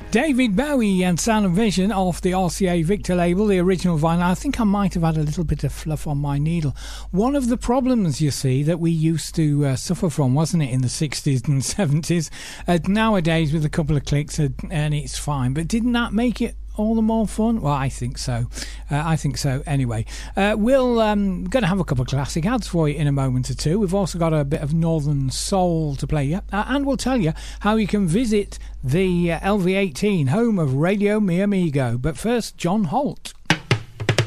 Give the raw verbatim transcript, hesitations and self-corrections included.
David Bowie and Sound and Vision off the R C A Victor label, the original vinyl. I think I might have had a little bit of fluff on my needle. One of the problems, you see, that we used to uh, suffer from, wasn't it, in the sixties and seventies? Uh, nowadays, with a couple of clicks, uh, and it's fine. But didn't that make it all the more fun? Well, I think so. Uh, I think so anyway. Uh, we'll um, going to have a couple of classic ads for you in a moment or two. We've also got a bit of Northern Soul to play you, uh, and we'll tell you how you can visit the uh, L V eighteen, home of Radio Mi Amigo. But first, John Holt.